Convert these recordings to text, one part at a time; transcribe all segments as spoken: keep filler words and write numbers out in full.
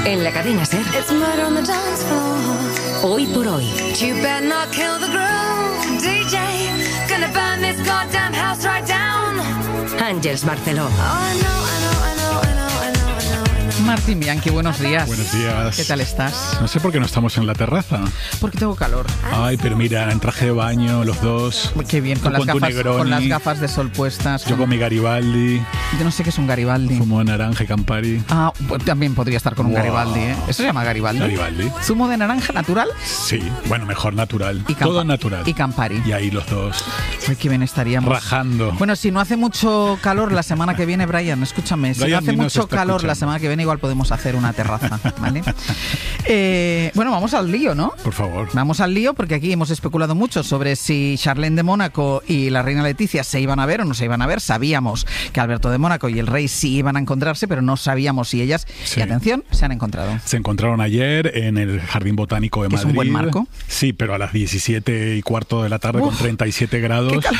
En la cadena SER. Hoy por hoy. You better not kill the groove, D J. Gonna burn this goddamn house right down. Ángeles Barceló. Oh, I know, I know, I know, I know, I know, I know. Martín Bianchi, buenos días. Buenos días. ¿Qué tal estás? No sé por qué no estamos en la terraza. Porque tengo calor. Ay, pero mira, en traje de baño, los dos. Qué bien, con, Tú las con tu gafas, Negroni, con las gafas de sol puestas. Yo con mi Garibaldi, Yo no sé qué es un Garibaldi. zumo de naranja y Campari. Ah, pues también podría estar con un Wow. Garibaldi, ¿eh? ¿Eso se llama Garibaldi? Garibaldi. ¿Zumo de naranja natural? Sí, bueno, mejor natural. Y Todo Campa- natural. Y Campari. Y ahí los dos, Ay, qué bien estaríamos. rajando. Bueno, si no hace mucho calor la semana que viene, Brian, escúchame, si Brian no hace ni nos mucho está calor la escuchando. semana que viene, igual podemos hacer una terraza, ¿vale? Eh, bueno, vamos al lío, ¿no? Por favor. Vamos al lío porque aquí hemos especulado mucho sobre si Charlene de Mónaco y la reina Leticia se iban a ver o no se iban a ver. Sabíamos que Alberto de Mónaco y el rey sí iban a encontrarse, pero no sabíamos si ellas, Sí. y atención, se han encontrado. Se encontraron ayer en el Jardín Botánico de Que es Madrid. un buen marco. Sí, pero a las diecisiete y cuarto de la tarde Uf, con treinta y siete grados. ¡Qué calor!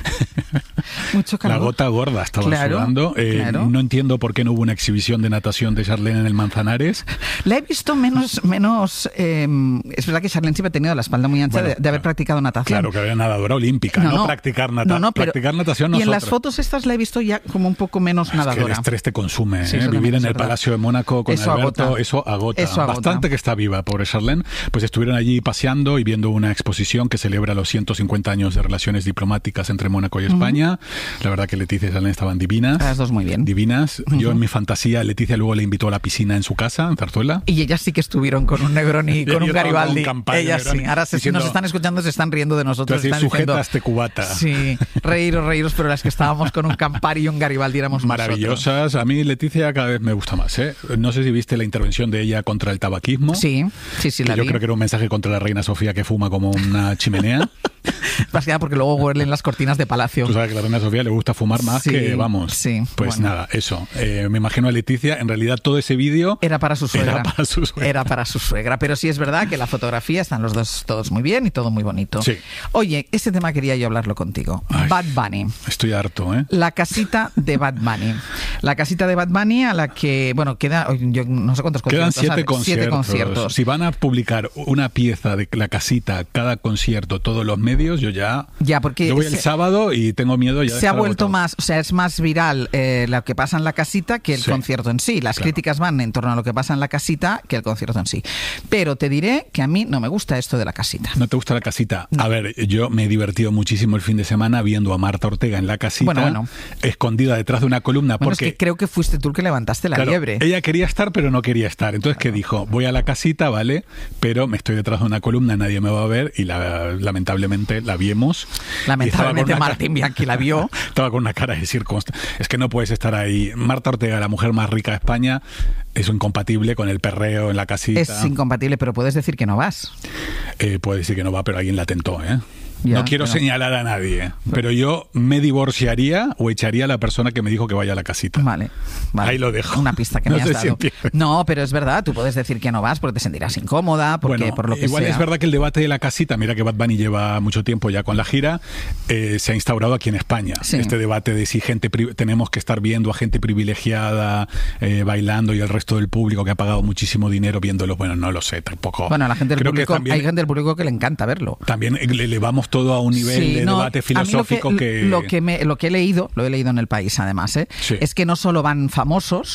Mucho calor. La gota gorda estaba Claro, sudando. Eh, claro. No entiendo por qué no hubo una exhibición de natación de Charlene en el Manzanares. La he visto menos... menos eh, es verdad que Charlene siempre ha tenido la espalda muy ancha Bueno, de, de haber claro. practicado natación. Claro, que había nadadora olímpica, no, practicar, nata no, no, pero- practicar natación Y en nosotros. las fotos estas la he visto ya como un poco menos Es que el nadadora. estrés te consume, Sí, ¿eh? eso también Vivir es en el verdad. Palacio de Mónaco con Eso Alberto, agota. eso agota. Eso agota. Bastante que está viva, pobre Charlene. Pues estuvieron allí paseando y viendo una exposición que celebra los ciento cincuenta años de relaciones diplomáticas entre Mónaco y España. La verdad que Leticia y Charlene estaban divinas. Las dos muy bien. Divinas. Yo en mi fantasía, Leticia luego le invitó a la piscina en su casa, en Zarzuela. Y ellas sí que estuvieron con un Negroni y Y con yo un estaba con Garibaldi. un Campari, Ellas sí. Negroni, Ahora se, diciendo- nos están escuchando, se están riendo de nosotros. Así, Están sujeta diciendo, este cubata. sí, reíros, reíros, pero las que estábamos con un Campari y un Garibaldi éramos nosotros. Maravillosas. A mí Leticia cada vez me gusta más, ¿eh? No sé si viste la intervención de ella contra el tabaquismo. Sí, sí, sí, Que la yo vi. creo que era un mensaje contra la reina Sofía que fuma como una chimenea. Más que nada porque luego huelen las cortinas de palacio. Tú sabes que a la reina Sofía le gusta fumar más Sí, que, vamos. sí, Pues bueno. nada, eso. Eh, me imagino a Leticia, en realidad todo ese vídeo Era para su suegra. Era para su suegra. Era para su suegra. Pero sí es verdad que la fotografía están los dos todos muy bien y todo muy bonito. Sí. Oye, este tema quería yo hablarlo contigo. Ay. Bad Bunny. Estoy harto, ¿eh? La casita de Bad Bunny. La casita de Bad Bunny a la que, bueno, queda, yo no sé cuántos Quedan conciertos. siete, o sea, conciertos. siete conciertos. Si van a publicar una pieza de la casita, cada concierto, todos los medios, yo ya... Ya, porque Yo voy el se- sábado y tengo miedo ya de Se ha estar vuelto agotado. más, o sea, es más viral eh, lo que pasa en la casita que el Sí. concierto en sí. Las Claro. críticas van en torno a lo que pasa en la casita que el concierto en sí. Pero te diré que a mí no me gusta esto de la casita. ¿No te gusta la casita? A ver, yo me he divertido muchísimo el fin de semana viendo a Marta Ortega en la casita, Bueno, bueno. escondida detrás de una columna, Bueno, porque es que creo que fuiste tú el que levantaste la claro, liebre. ella quería estar, pero no quería estar. Entonces, ¿qué dijo? Voy a la casita, ¿vale? Pero me estoy detrás de una columna, nadie me va a ver y la, lamentablemente la vimos. Lamentablemente Y estaba con una Martín cara- Bianchi la vio. Estaba con una cara de circunstancia. Es que no puedes estar ahí. Marta Ortega, la mujer más rica de España, es incompatible con el perreo en la casita. Es incompatible, pero puedes decir que no vas. Eh, puede decir que no va, pero alguien la tentó, ¿eh? Ya, no quiero pero- señalar a nadie, pero yo me divorciaría o echaría a la persona que me dijo que vaya a la casita. Vale, vale. Ahí lo dejo. Una pista que No me has sé si dado. entiendes. No, pero es verdad, tú puedes decir que no vas porque te sentirás incómoda, porque Bueno, por lo que igual sea. es verdad que el debate de la casita, mira que Bad Bunny lleva mucho tiempo ya con la gira, eh, se ha instaurado aquí en España. Sí. Este debate de si gente pri- tenemos que estar viendo a gente privilegiada eh, bailando y el resto del público que ha pagado muchísimo dinero viéndolo. Bueno, no lo sé, tampoco. Bueno, a la gente del Creo que público, también- hay gente del público que le encanta verlo. También le elevamos todo a un nivel Sí, de no, debate a mí filosófico lo que... que, Lo que, me- lo que he leído, lo he leído en El País además, ¿eh? Sí. es que no solo van famosos,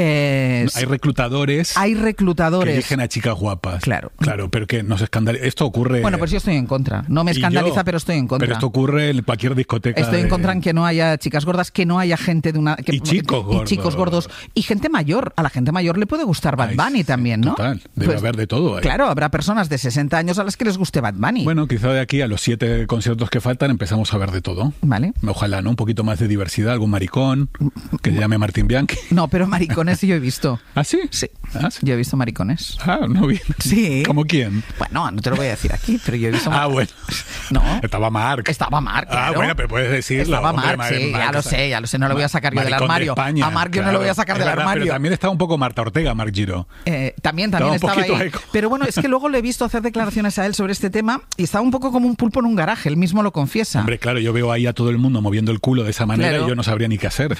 eh, Hay reclutadores hay que reclutadores. eligen a chicas guapas. Claro. Claro, pero que nos escandaliza. Esto ocurre... Bueno, pues yo estoy en contra. No me y escandaliza, yo, pero estoy en contra. Pero esto ocurre en cualquier discoteca. Estoy en de- contra en que no haya chicas gordas, que no haya gente de una... Que, Y chicos y chicos gordos. gordos. Y gente mayor. A la gente mayor le puede gustar Bad Ay, Bunny sí, también, ¿no? total. Debe haber de todo ahí. Claro, habrá personas de sesenta años a las que les guste Bad Bunny. Bueno, quizá de aquí a los siete conciertos que faltan empezamos a ver de todo. Vale. Ojalá, ¿no? Un poquito más de diversidad, algún maricón que se llame Martín Bianchi. No, pero maricones sí yo he visto. ¿Ah, sí? Sí. Ah, sí. Yo he visto maricones. Ah, no bien. Sí. ¿Cómo quién? Bueno, no te lo voy a decir aquí, pero yo he visto... Ah, bueno. No. Estaba Marc. Estaba Marc, Ah, claro. bueno, pero puedes decirlo. Estaba hombre, Marc, sí, Marc, ya lo Marc, sé, ya lo sé, no lo voy a sacar yo del maricón de armario. España, A Marc yo no claro. lo voy a sacar Es del verdad, armario. Pero también estaba un poco Marta Ortega, Marc Giró. Eh, también, también Estaba un estaba ahí. poquito ahí. Pero bueno, es que luego le he visto hacer declaraciones a él sobre este tema y estaba un poco como un pulpo en en un garaje, él mismo lo confiesa. Hombre, claro, yo veo ahí a todo el mundo moviendo el culo de esa manera Claro. y yo no sabría ni qué hacer.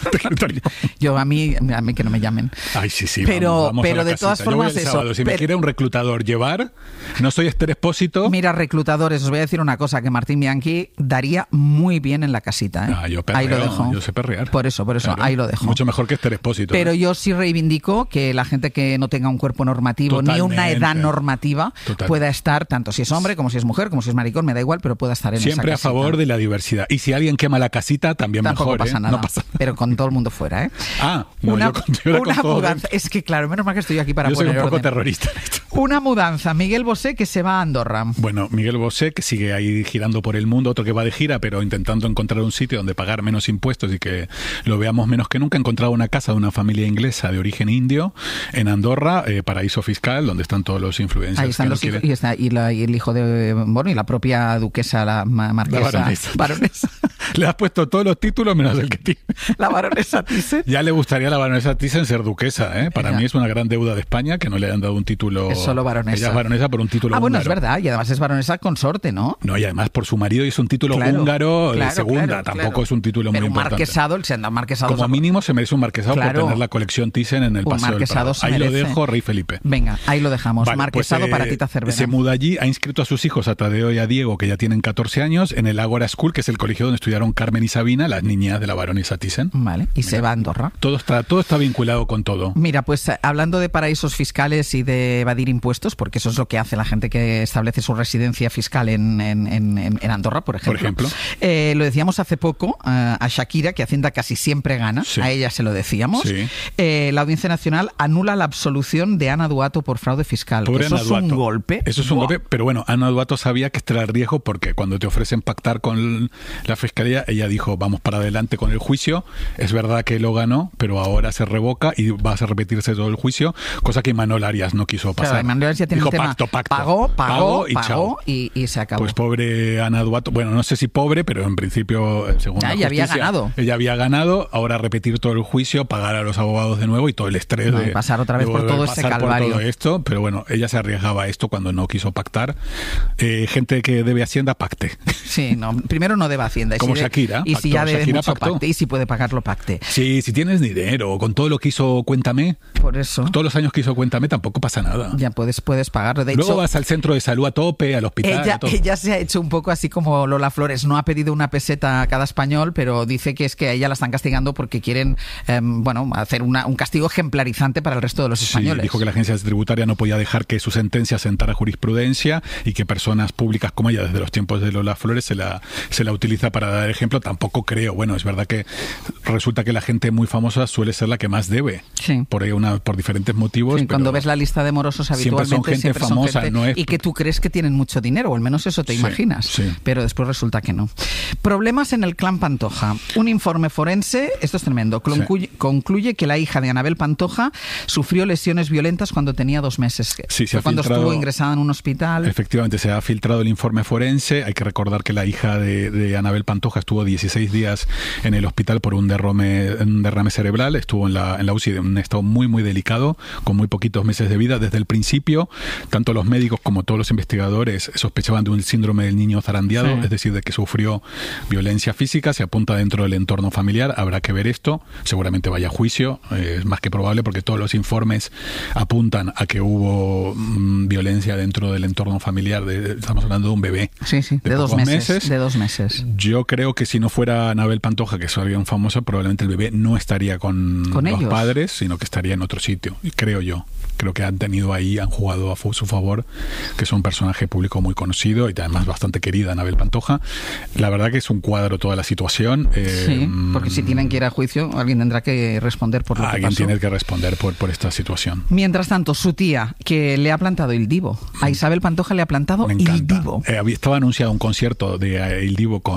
Yo a mí, a mí que no me llamen. Ay, sí, sí, Pero- vamos, vamos pero a la de casita. todas Yo voy formas el eso, sábado. Si me pero- quiere un reclutador llevar, no soy Esther Expósito. Mira, reclutadores, os voy a decir una cosa, que Martín Bianchi daría muy bien en la casita. ¿eh? Ah, yo perreo, ahí lo dejo. yo sé perrear. Por eso, por eso, Claro. ahí lo dejo. Mucho mejor que Esther Expósito. Pero ¿eh? yo sí reivindico que la gente que no tenga un cuerpo normativo ni una Totalmente. edad normativa Total. pueda estar, tanto si es hombre como si es mujer, como si es maricón, me da igual, pero pueda estar en Siempre esa a casita. favor de la diversidad. Y si alguien quema la casita, también Tampoco mejor. pasa ¿eh? nada, No pasa nada. pero con todo el mundo fuera, ¿eh? Ah, no, una yo con- yo era con una todo mudanza. dentro. Es que claro, menos mal que estoy aquí para Yo soy poner un poco orden. terrorista en esto. Una mudanza. Miguel Bosé que se va a Andorra. Bueno, Miguel Bosé, que sigue ahí girando por el mundo, otro que va de gira, pero intentando encontrar un sitio donde pagar menos impuestos y que lo veamos menos que nunca. Ha encontrado una casa de una familia inglesa de origen indio en Andorra, eh, paraíso fiscal, donde están todos los influencers. Ahí están que no los hijos, quieren- y, está, y, la- y el hijo de, bueno, y la propia duquesa, la ma- marquesa, La baronesa. baronesa, Le has puesto todos los títulos menos el que tiene. la baronesa Thyssen. Ya le gustaría a la baronesa Thyssen ser duquesa, ¿eh? Para Ella- mí es una gran deuda de España que no le hayan dado un título... Es solo baronesa. Ella es baronesa por un título Ah, bueno, es húngaro. verdad, y además es baronesa consorte, ¿no? No, y además por su marido es un título Claro, húngaro de claro, segunda, claro, tampoco claro. es un título Pero muy un importante. marquesado, el siendo marquesado. Como mínimo se merece un marquesado Claro. por tener la colección Thyssen en el Un Paseo del marquesado Prado. se Ahí lo merece. dejo, Rey Felipe. Venga, ahí lo dejamos. Vale, marquesado pues, eh, para Tita Cervera. Se muda allí, ha inscrito a sus hijos, a Tadeo y a Diego, que ya tienen catorce años, en el Ágora School, que es el colegio donde estudiaron Carmen y Sabina, las niñas de la baronesa Thyssen. Vale, y se va a Andorra. Todo está, todo está vinculado con todo. Mira, pues eh, hablando de paraísos fiscales y de evadir impuestos, porque eso es lo que hace la gente que establece su residencia fiscal en, en, en, en Andorra, por ejemplo. Por ejemplo. Eh, lo decíamos hace poco eh, a Shakira, que Hacienda casi siempre gana, Sí. a ella se lo decíamos. Sí. Eh, la Audiencia Nacional anula la absolución de Ana Duato por fraude fiscal. Pobre Eso Ana es un Duato. golpe. Eso es un Buah. golpe, pero bueno, Ana Duato sabía que este era el riesgo porque cuando te ofrecen pactar con la fiscalía, ella dijo, vamos para adelante con el juicio. Es verdad que lo ganó, pero ahora se revoca y va a repetirse todo el juicio, cosa que Imanol Arias no quiso pasar. Claro, Manuel ya tiene dijo el tema. pacto, pacto. Pagó, pagó, Pago y pagó chao. y, y se acabó. Pues pobre Ana Duato, bueno, no sé si pobre, pero en principio, eh, según Ya, la ella había justicia, ganado. Ella había ganado, ahora repetir todo el juicio, pagar a los abogados de nuevo y todo el estrés No, de y pasar otra vez de por volver todo a ese pasar por calvario. todo esto, pero bueno, ella se arriesgaba a esto cuando no quiso pactar. Eh, gente que debe Hacienda, pacte. Sí, no, primero no debe Hacienda. Y Como si de- Shakira, Y si pactó. ya debe Shakira mucho, pactó. pacte. Y si puede pagarlo, pacte. Sí, si tienes dinero, con todo lo que hizo Cuéntame, Por eso todos los años que hizo Cuéntame, tampoco pasa nada. ya puedes, puedes pagarlo. De Luego hecho, vas al centro de salud a tope, al hospital. ella, a todo. ella se ha hecho un poco así como Lola Flores. No ha pedido una peseta a cada español, pero dice que es que a ella la están castigando porque quieren, em, bueno, hacer una- un castigo ejemplarizante para el resto de los Sí, españoles. dijo que la agencia tributaria no podía dejar que su sentencia sentara jurisprudencia y que personas públicas como ella, desde los tiempos de Lola Flores, se la, se la utiliza para dar ejemplo. Tampoco creo. Bueno, es verdad que resulta que la gente muy famosa suele ser la que más debe. Sí. Por, una, por diferentes motivos. Sí, cuando pero ves la lista de morosos siempre son habitualmente gente siempre son famosa, gente no es- y que tú crees que tienen mucho dinero, o al menos eso te Sí, imaginas, sí. pero después resulta que no. Problemas en el clan Pantoja. Un informe forense, esto es tremendo, concluye, concluye que la hija de Anabel Pantoja sufrió lesiones violentas cuando tenía dos meses. Sí, se Fue ha cuando filtrado- estuvo ingresada en un hospital. Efectivamente, se ha filtrado el informe forense. Hay que recordar que la hija de, de Anabel Pantoja estuvo dieciséis días en el hospital por un derrame, un derrame cerebral. Estuvo en la, en la U C I en un estado muy, muy delicado, con muy poquitos meses de vida. Desde el principio, tanto los médicos como todos los investigadores sospechaban de un síndrome del niño zarandeado, Sí. es decir, de que sufrió violencia física. Se apunta dentro del entorno familiar. Habrá que ver esto. Seguramente vaya a juicio. Eh, es más que probable porque todos los informes apuntan a que hubo mm, violencia dentro del entorno familiar. De, estamos hablando de un bebé. Sí, sí, de, dos pocos meses, De dos meses. Yo creo que si no fuera Anabel Pantoja, que es alguien famoso, probablemente el bebé no estaría con, ¿Con los ellos? padres, sino que estaría en otro sitio. Y creo yo. Creo que han tenido ahí, han jugado a su favor, que es un personaje público muy conocido y además bastante querida, Anabel Pantoja. La verdad que es un cuadro toda la situación. Eh, Sí, porque si tienen que ir a juicio, alguien tendrá que responder por lo que Alguien pasó. tiene que responder por, por esta situación. Mientras tanto, su tía, que le ha plantado Il Divo. A Isabel Pantoja le ha plantado Me Il encanta. Divo. Eh, había- estaba anunciado un concierto de eh, Il Divo con Pantoja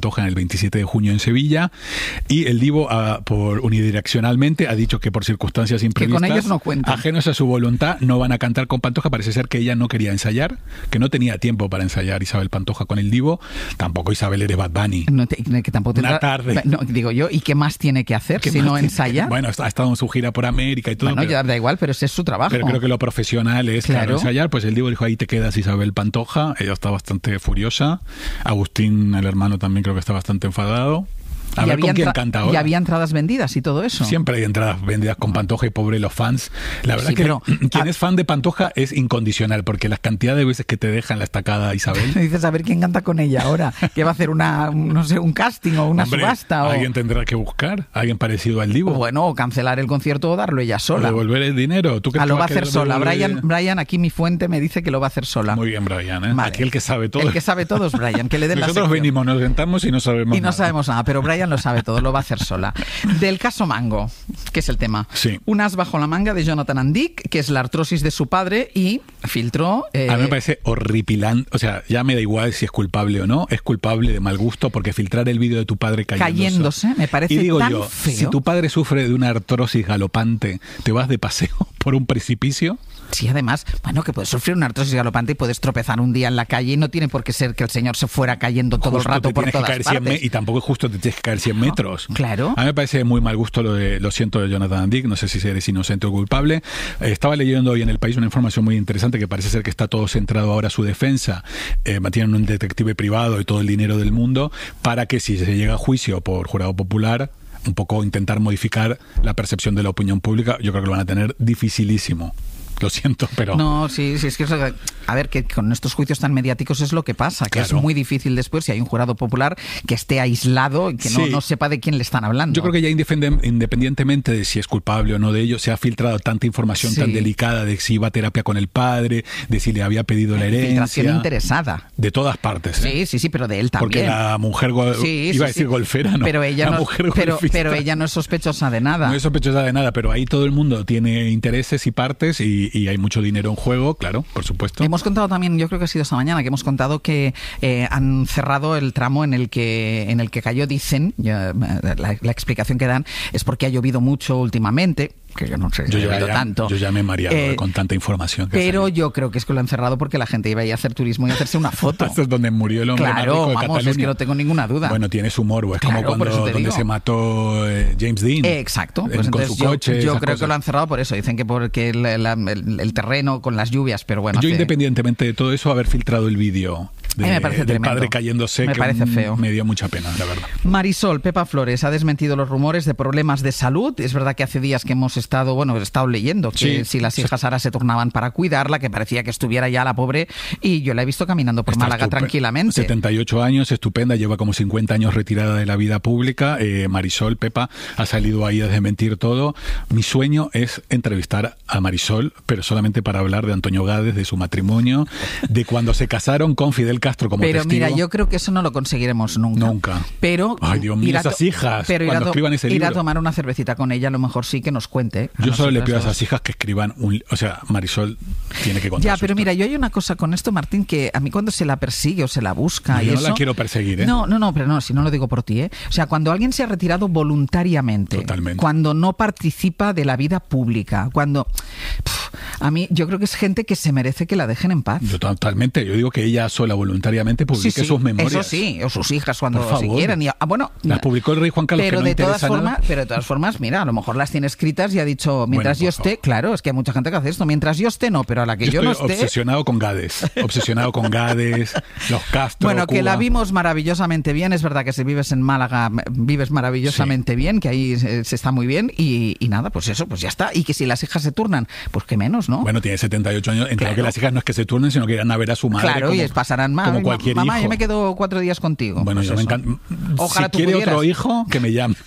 Pantoja en el veintisiete de junio en Sevilla, y el Divo, uh, por unidireccionalmente, ha dicho que por circunstancias imprevistas, que con ellos no cuentan, ajenos a su voluntad, no van a cantar con Pantoja. Parece ser que ella no quería ensayar, que no tenía tiempo para ensayar Isabel Pantoja con el Divo. Tampoco Isabel eres Bad Bunny. No te, que tampoco tendrá, una tarde. No, digo yo, ¿y qué más tiene que hacer si no ensaya? Bueno, ha estado en su gira por América y todo. Bueno, pero, ya da igual, pero ese es su trabajo. Pero creo que lo profesional es claro. Claro, ensayar. Pues el Divo dijo, ahí te quedas, Isabel Pantoja. Ella está bastante furiosa. Agustín, el hermano, también creo que está bastante enfadado. A ver con quién canta ahora. Y había entradas vendidas y todo eso. Siempre hay entradas vendidas con Pantoja y pobre los fans. La verdad sí, que pero, quien a... es fan de Pantoja es incondicional, porque las cantidades de veces que te dejan la estacada Isabel. Dices, a ver quién canta con ella ahora. Que va a hacer una, no sé, un casting o una Hombre, subasta. O... Alguien tendrá que buscar, alguien parecido al Divo. Bueno, o cancelar el concierto o darlo ella sola. O devolver el dinero. ¿Tú qué ah, lo va a hacer sola. Devolver... Brian, Brian, aquí mi fuente me dice que lo va a hacer sola. Muy bien, Brian. ¿eh? Vale. Aquí el que sabe todo. El que sabe todo es Brian. Que le den Nosotros la venimos, nos sentamos y no sabemos Y no nada. sabemos nada, pero Brian lo sabe todo, lo va a hacer sola. Del caso Mango, que es el tema. Sí. Un as bajo la manga de Jonathan Andick, que es la artrosis de su padre, y filtró... Eh... A mí me parece horripilante. O sea, ya me da igual si es culpable o no. Es culpable de mal gusto, porque filtrar el vídeo de tu padre cayéndose... Cayéndose, me parece y digo tan yo, feo. Si tu padre sufre de una artrosis galopante, ¿te vas de paseo por un precipicio? Sí, además, bueno, que puedes sufrir una artrosis galopante y puedes tropezar un día en la calle y no tiene por qué ser que el señor se fuera cayendo todo justo el rato te por tienes todas que caer partes. cien me- y tampoco es justo te tienes que caer cien metros. Claro. A mí me parece muy mal gusto lo de lo siento de Jonathan Andick, no sé si eres inocente o culpable. Eh, estaba leyendo hoy en El País una información muy interesante que parece ser que está todo centrado ahora a su defensa. Eh, mantienen un detective privado y todo el dinero del mundo para que si se llega a juicio por jurado popular, un poco intentar modificar la percepción de la opinión pública. Yo creo que lo van a tener dificilísimo. Lo siento, pero... No, sí, sí, es que... Es, a ver, que con estos juicios tan mediáticos es lo que pasa, que claro. Es muy difícil después, si hay un jurado popular, que esté aislado y que no, sí. no sepa de quién le están hablando. Yo creo que ya independientemente de si es culpable o no de ello, se ha filtrado tanta información sí. tan delicada de si iba a terapia con el padre, de si le había pedido la herencia... Filtración interesada. De todas partes. ¿eh? Sí, sí, sí, pero de él también. Porque la mujer... Go- sí, iba sí, a decir sí. golfera, ¿no? Pero ella, la no, mujer pero, pero ella no es sospechosa de nada. No es sospechosa de nada, pero ahí todo el mundo tiene intereses y partes y, y hay mucho dinero en juego, claro, por supuesto. Hemos contado también, yo creo que ha sido esta mañana, que hemos contado que eh, han cerrado el tramo en el que en el que cayó, dicen, ya, la, la explicación que dan es porque ha llovido mucho últimamente, que yo no sé si yo ha ya, llovido ya, tanto. Yo ya me he mareado eh, con tanta información. Que pero salió. Yo creo que es que lo han cerrado porque la gente iba a ir a hacer turismo y a hacerse una foto. Esto es donde murió el hombre claro, más rico de vamos, Cataluña. Es que no tengo ninguna duda. Bueno, tiene su morbo. Es claro, como cuando donde se mató eh, James Dean. Eh, exacto. Pues en, entonces con su yo, coche, yo creo cosas. que lo han cerrado por eso. Dicen que porque el, el, el, el terreno con las lluvias, pero bueno. Yo, hace... independientemente de todo eso, haber filtrado el vídeo de, me parece del padre cayéndose, me que parece feo. Me dio mucha pena, la verdad. Marisol, Pepa Flores ha desmentido los rumores de problemas de salud. Es verdad que hace días que hemos estado, bueno, he estado leyendo que sí, si las hijas ahora se turnaban para cuidarla, que parecía que estuviera ya la pobre, y yo la he visto caminando por Está Málaga estupe- tranquilamente. setenta y ocho años, estupenda, lleva como cincuenta años retirada de la vida pública. Eh, Marisol, Pepa, ha salido ahí a desmentir todo. Mi sueño es entrevistar a Marisol, pero solamente para hablar de Antonio Gades, de su matrimonio, de cuando se casaron con Fidel Castro como pero testigo. Mira, yo creo que eso no lo conseguiremos nunca. Nunca. Pero ay, Dios mío, esas hijas, pero cuando ir a, escriban ese ir libro. a tomar una cervecita con ella, a lo mejor sí que nos cuente. Yo solo le pido a dos. esas hijas que escriban un... O sea, Marisol tiene que contar. Ya, pero mira, yo hay una cosa con esto, Martín, que a mí cuando se la persigue o se la busca... No, y yo eso, no la quiero perseguir, ¿eh? No, no, no, pero no, si no lo digo por ti, ¿eh? O sea, cuando alguien se ha retirado voluntariamente, totalmente. Cuando no participa de la vida pública, cuando... Pff, a mí, yo creo que es gente que se merece que la dejen en paz. Yo totalmente, yo digo que ella sola voluntariamente publique sí, sí, sus memorias. Eso sí, o sus hijas cuando Por favor. si quieran. Y, ah, bueno, las publicó el rey Juan Carlos, pero que no de todas interesa formas, nada. pero de todas formas, mira, a lo mejor las tiene escritas y ha dicho, mientras bueno, yo esté, favor. Claro, es que hay mucha gente que hace esto, mientras yo esté no, pero a la que yo, yo, yo estoy no esté... obsesionado con Gades, obsesionado con Gades, los Castro, Bueno, que Cuba. la vimos maravillosamente bien, es verdad que si vives en Málaga, vives maravillosamente sí. bien, que ahí se, se está muy bien, y, y nada, pues eso, pues ya está, y que si las hijas se turnan, pues que menos, ¿no? Bueno, tiene setenta y ocho años, entiendo claro. que las hijas no es que se turnen, sino que irán a ver a su madre. Claro, como, y pasarán mal. Como cualquier mamá, hijo. yo me quedo cuatro días contigo. Bueno, pues yo eso. me encanta. Ojalá si tú quiere pudieras. otro hijo, que me llame.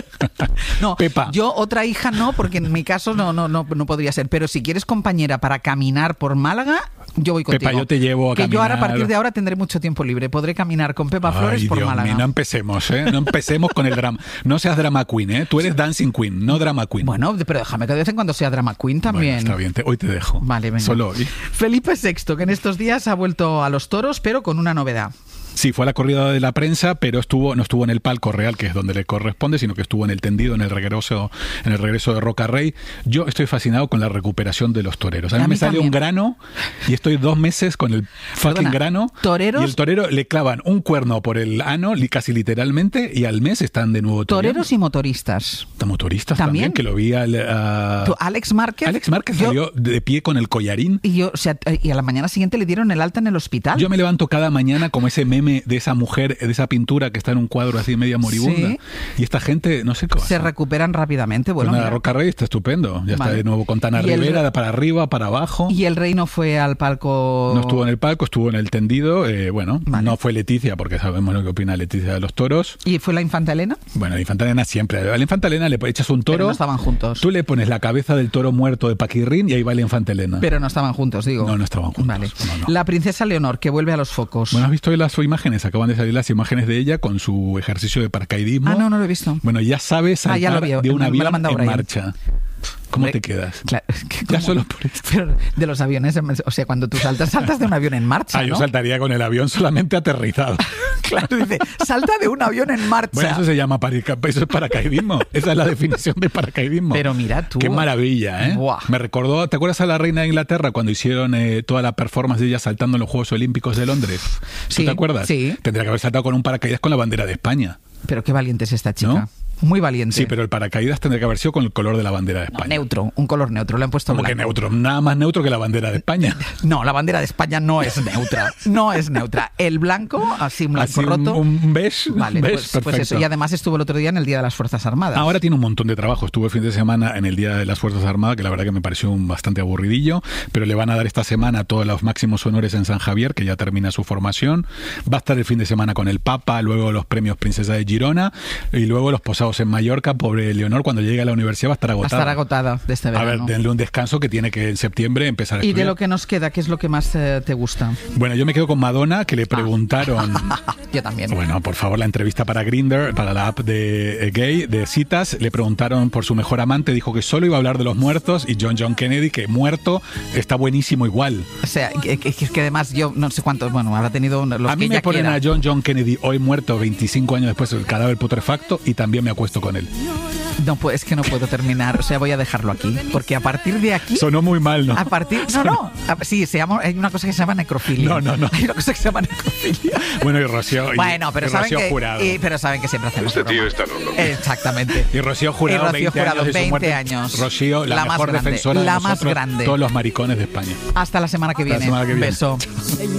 No, Pepa. Yo otra hija no, porque en mi caso no, no, no, no podría ser. Pero si quieres compañera para caminar por Málaga, yo voy contigo. Pepa, yo te llevo a que caminar. yo ahora a partir de ahora tendré mucho tiempo libre. Podré caminar con Pepa Flores Ay, por Dios Málaga. mío, no empecemos, ¿eh? No empecemos con el drama. No seas drama queen, ¿eh? Tú eres dancing queen, no drama queen. Bueno, pero déjame que de vez en cuando sea drama queen también. Bueno, está bien, te, hoy te dejo. Vale, venga. Solo hoy. Felipe sexto, que en estos días ha vuelto a los toros, pero con una novedad. Sí, fue a la corrida de la prensa, pero estuvo no estuvo en el palco real, que es donde le corresponde, sino que estuvo en el tendido, en el regreso, en el regreso de Roca Rey. Yo estoy fascinado con la recuperación de los toreros. A mí, a mí me salió un grano y estoy dos meses con el fucking Perdona, grano. ¿Toreros? Y el torero le clavan un cuerno por el ano, casi literalmente, y al mes están de nuevo toreros. Toreros y motoristas. Motoristas también, también que lo vi al... Uh... Alex Márquez. Alex Márquez yo... salió de pie con el collarín. Y, yo, o sea, y a la mañana siguiente le dieron el alta en el hospital. Yo me levanto cada mañana como ese meme de esa mujer, de esa pintura que está en un cuadro así media moribunda. ¿Sí? Y esta gente, no sé cómo. Se recuperan rápidamente. Bueno, pues nada, Roca Rey está estupendo. Ya vale. Está de nuevo con Tana Rivera, el... para arriba, para abajo. ¿Y el rey no fue al palco? No estuvo en el palco, estuvo en el tendido. Eh, bueno, vale. No fue Leticia, porque sabemos lo que opina Leticia de los toros. ¿Y fue la infanta Elena? Bueno, la infanta Elena siempre. A la infanta Elena le echas un toro. Pero no estaban juntos. Tú le pones la cabeza del toro muerto de Paquirrín y ahí va la infanta Elena. Pero no estaban juntos, digo. No, no estaban juntos. Vale. No, no. La princesa Leonor, que vuelve a los focos. Bueno, ¿has visto hoy las imágenes? Acaban de salir las imágenes de ella con su ejercicio de paracaidismo. Ah, no, no lo he visto. Bueno, ya sabe saltar ah, ya de un avión en Brian. Marcha. ¿Cómo Hombre, te quedas? Claro, ya solo por eso. Pero de los aviones, o sea, cuando tú saltas, saltas de un avión en marcha, Ah, ¿no? Yo saltaría con el avión solamente aterrizado. Claro, dice, salta de un avión en marcha. Bueno, eso se llama paraca- eso es paracaidismo. Esa es la definición de paracaidismo. Pero mira tú. Qué maravilla, ¿eh? Buah. Me recordó, ¿te acuerdas a la reina de Inglaterra cuando hicieron eh, toda la performance de ella saltando en los Juegos Olímpicos de Londres? ¿Tú sí, te acuerdas? Sí. Tendría que haber saltado con un paracaídas con la bandera de España. Pero qué valiente es esta chica. ¿No? Muy valiente. Sí, pero el paracaídas tendría que haber sido con el color de la bandera de España. No, neutro, un color neutro. Le han puesto ¿Cómo blanco. que neutro? Nada más neutro que la bandera de España. No, la bandera de España no es neutra. No es neutra. El blanco, así un blanco así roto. Un, un beige. Vale, beige, pues, pues eso. Y además estuvo el otro día en el Día de las Fuerzas Armadas. Ahora tiene un montón de trabajo. Estuvo el fin de semana en el Día de las Fuerzas Armadas, que la verdad que me pareció un bastante aburridillo, pero le van a dar esta semana todos los máximos honores en San Javier, que ya termina su formación. Va a estar el fin de semana con el Papa, luego los premios Princesa de Girona y luego los posados en Mallorca. Pobre Leonor, cuando llegue a la universidad va a estar agotada. Va a estar agotada de este verano. A ver, denle un descanso que tiene que en septiembre empezar a estudiar. ¿Y de lo que nos queda, qué es lo que más eh, te gusta? Bueno, yo me quedo con Madonna, que le preguntaron... Ah. Yo también. Bueno, por favor, la entrevista para Grindr, para la app de eh, gay, de citas, le preguntaron por su mejor amante, dijo que solo iba a hablar de los muertos, y John John Kennedy, que muerto, está buenísimo igual. O sea, que, que, que además yo no sé cuántos, bueno, habrá tenido los a que mí me ella ponen quiera. A John John Kennedy hoy muerto, veinticinco años después del cadáver putrefacto, y también me acuesto con él. No, pues es que no puedo terminar, o sea, voy a dejarlo aquí, porque a partir de aquí... Sonó muy mal, ¿no? A partir... No, no, a, sí, se llama, hay una cosa que se llama necrofilia. No, no, no. Hay una cosa que se llama necrofilia. Bueno, y Rocío... Y, bueno, pero y saben, Rocío que, Jurado. Y, pero saben que siempre hacemos Este tío broma. está loco. Exactamente. Y Rocío Jurado, y Rocío veinte Jurado, años de su veinte muerte. años. Rocío, la, la mejor más grande, defensora la de más nosotros, grande. todos los maricones de España. Hasta la semana que viene. La semana que viene. Beso.